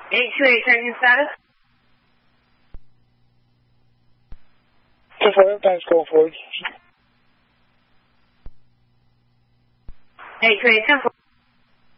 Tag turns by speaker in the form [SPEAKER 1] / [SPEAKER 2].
[SPEAKER 1] 828 changing status.
[SPEAKER 2] 10-4, thanks, going forward.
[SPEAKER 1] 828 10-4.